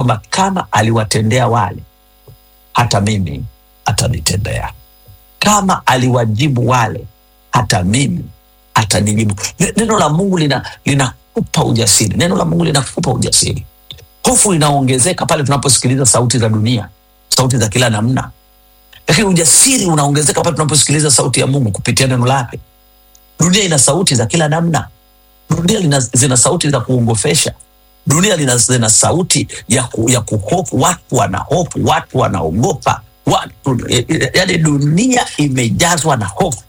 kwamba kama aliwatendea wale, hata mimi atanitendea. Kama aliwajibu wale, hata mimi atanijibu. Neno la Mungu linakupa ujasiri. Neno la Mungu linakupa ujasiri. Hofu inaongezeka pale tunaposikiliza sauti za dunia, sauti za kila namna. Lakini ujasiri unaongezeka pale tunaposikiliza sauti ya Mungu kupitia neno lake. Dunia ina sauti za kila namna. Dunia zina sauti za kuongofesha. Dunia zina sauti ya kuhofu. Watu wanahofu, watu wanaogopa. Yani dunia imejazwa na hofu.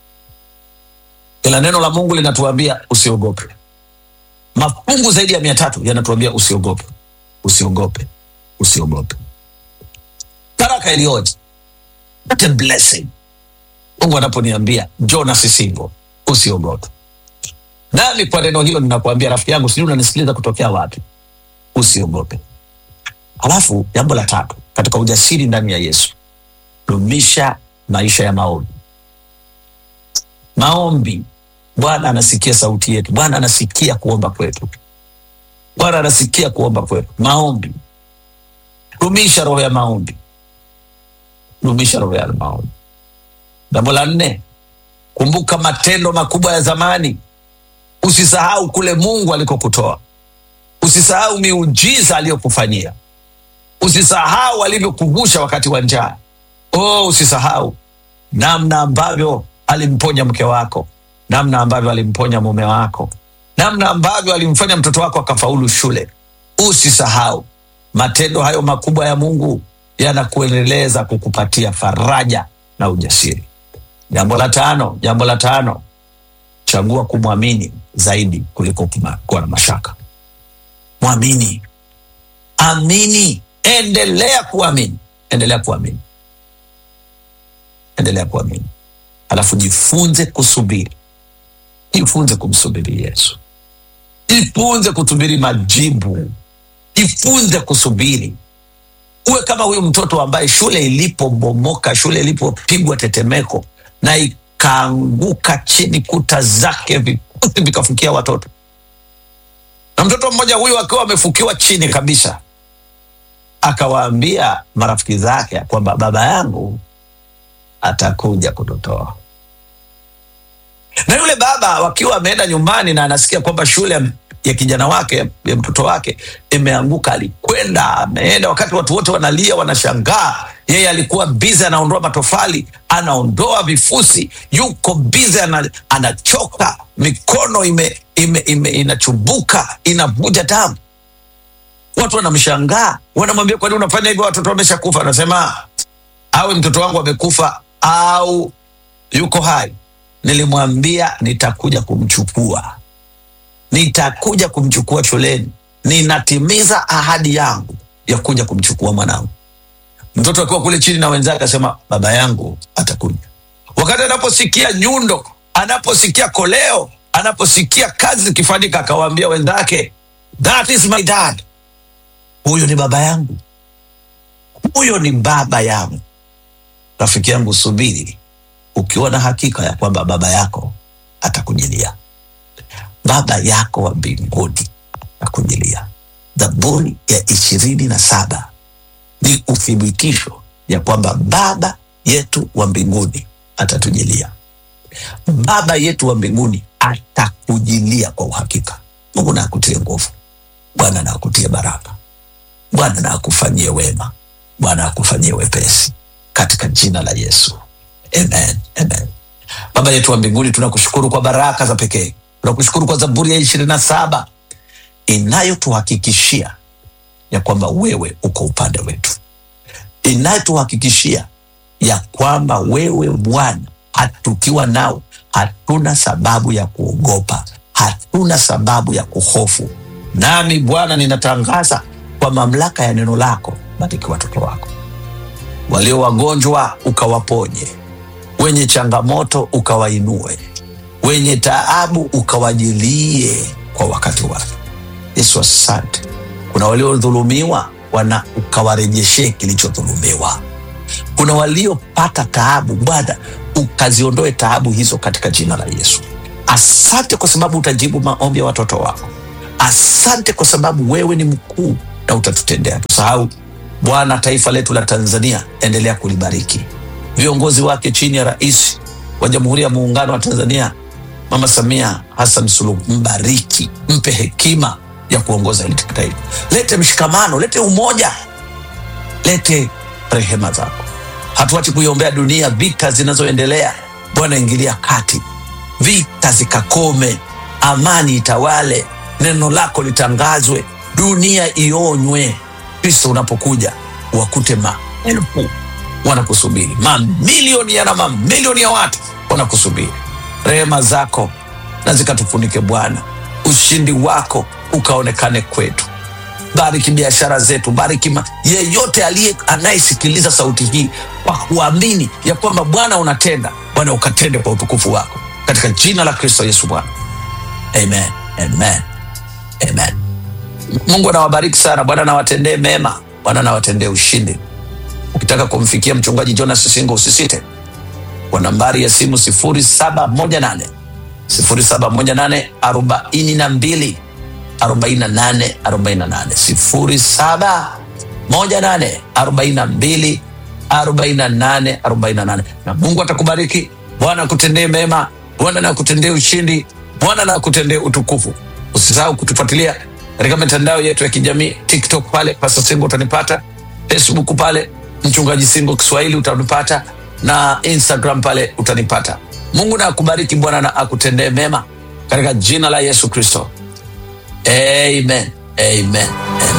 Ila neno la Mungu linatuambia usiogope. Mafungu zaidi ya 300 yanatuambia usiogope, usiogope, usiogope. Baraka iliyoje! What a blessing. Mungu anaponiambia Jonas Sisingo, usiogope. Nami kwa neno hilo ninakuambia rafiki yangu, sijui unanisikiliza kutokea wapi, usiogope. Alafu jambo la 3 katika ujasiri ndani ya Yesu, dumisha maisha ya maombi. Maombi, Bwana anasikia sauti yetu. Bwana anasikia kuomba kwetu. Bwana anasikia kuomba kwetu. Maombi. Dumisha roho ya maombi. Dumisha roho ya maombi. Jambo la 4, kumbuka matendo makubwa ya zamani. Usisahau kule Mungu alikokutoa. Usisahau miujiza aliyokufanyia. Usisahau alivyokuvusha wakati wa njaa. Usisahau namna ambavyo alimponya mke wako, namna ambavyo alimponya mume wako, namna ambavyo alimfanya mtoto wako akafaulu shule. Usisahau matendo hayo makubwa ya Mungu, yanakuendeleza kukupatia faraja na ujasiri. Jambo la 5, chagua kumwamini zaidi kuliko kuwa na mashaka. Mwamini. Amini. Endelea kuamini. Endelea kuamini. Endelea kuamini. Alafu jifunze kusubiri. Jifunze kumsubiri Yesu. Jifunze kusubiri majibu. Jifunze kusubiri. Uwe kama huyu mtoto ambaye shule ilipobomoka, shule ilipopigwa tetemeko na ikaanguka chini, kuta zake vikuti vikafukia watoto. Na mtoto mmoja huyu akiwa amefukiwa chini kabisa, akawaambia marafiki zake kwamba baba yangu atakuja kututoa. Na yule baba wakiwa ameenda nyumbani na anasikia kwamba shule ya kijana wake, ya mtoto wake imeanguka, alikwenda, ameenda wakati watu wote wanalia, wanashangaa. Yeye alikuwa busy anaondoa matofali, anaondoa vifusi, yuko busy anachoka, mikono inachubuka, inavuja damu. Watu wanamshangaa, wanamwambia kwa nini unafanya hivyo, watoto wameshakufa? Anasema awe mtoto wangu amekufa au yuko hai, nilimwambia nitakuja kumchukua. Nitakuja kumchukua shuleni. Ninatimiza ahadi yangu ya kuja kumchukua mwanangu. Mtoto akiwa kule chini na wenzake akasema baba yangu atakuja. Wakati anaposikia nyundo, anaposikia koleo, anaposikia kazi zikifanyika, akawaambia wenzake, that is my dad. Huyo ni baba yangu. Huyo ni baba yangu. Rafiki yangu, subiri ukiwa na hakika ya kwamba baba yako atakujilia. Baba yako wa mbinguni atakujilia. Zaburi ya 27 ni uthibitisho ya kwamba baba yetu wa mbinguni atatujilia. Baba yetu wa mbinguni atakujilia kwa uhakika. Mungu na akutie nguvu. Bwana na akutie baraka. Bwana na akufanyie wema. Bwana akufanyie wepesi katika jina la Yesu. Amen. Amen. Baba yetu wa mbinguni, tunakushukuru kwa baraka za pekee. Tunakushukuru kwa Zaburi ya 27 inayotuhakikishia ya kwamba wewe uko upande wetu. Inayotuhakikishia ya kwamba wewe Bwana, tukiwa nao hatuna sababu ya kuogopa, hatuna sababu ya kuhofu. Nami Bwana ninatangaza kwa mamlaka ya neno lako, bariki watoto wako. Walio wagonjwa ukawaponye, wenye changamoto ukawainue, wenye taabu ukawajilie kwa wakati wake. Yesu, asante. Kuna waliodhulumiwa, ukawarejeshe kilichodhulumiwa. Kuna waliopata taabu, Bwana ukaziondoe taabu hizo katika jina la Yesu. Asante kwa sababu utajibu maombi ya watoto wako. Asante kwa sababu wewe ni mkuu. na utatutendea. Tusahau Bwana, taifa letu la Tanzania endelea kulibariki, viongozi wake chini ya Rais wa Jamhuri ya Muungano wa Tanzania Mama Samia Hassan Suluhu, mbariki, mpe hekima ya kuongoza hili taifa. Lete mshikamano, lete umoja, lete rehema zako. Hatuachi kuiombea dunia, vita zinazoendelea. Bwana, ingilia kati, vita zikakome, amani itawale, neno lako litangazwe, dunia ionywe. Kristo unapokuja wakute maelfu wanakusubiri, mamilioni na mamilioni ya watu wanakusubiri. Rehema zako na zikatufunike Bwana, ushindi wako ukaonekane kwetu. Bariki biashara zetu, bariki yeyote anayesikiliza sauti hii kwa kuamini ya kwamba Bwana unatenda. Bwana ukatende kwa utukufu wako, katika jina la Kristo Yesu Bwana. Amen, amen, amen. Mungu anawabariki sana. Bwana nawatendee mema, Bwana nawatendee ushindi. Ukitaka kumfikia mchungaji Jonas Singo, usisite kwa nambari ya simu 0718 42 48 48, 0718 42 48 48. Na Mungu atakubariki. Bwana akutendee mema, Bwana na akutendee ushindi, Bwana na akutendee utukufu. Usisahau kutufuatilia katika mitandao yetu ya kijamii. TikTok pale Pastor Singo utanipata, Facebook pale Mchungaji Singo Kiswahili utanipata, na Instagram pale utanipata. Mungu na akubariki, Bwana na akutendee mema, katika jina la Yesu Kristo. Amen, amen, amen.